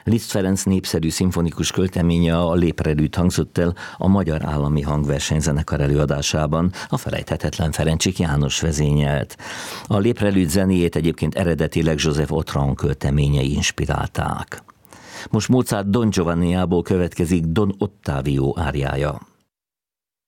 Liszt Ferenc népszerű szimfonikus költeménye, a Léprelűd hangzott el a Magyar Állami Hangversenyzenekar előadásában, a felejthetetlen Ferencsik János vezényelt. A Léprelűd zenéjét egyébként eredetileg Joseph Otran költeményei inspirálták. Most Mozart Don Giovanniából következik Don Ottavio áriája.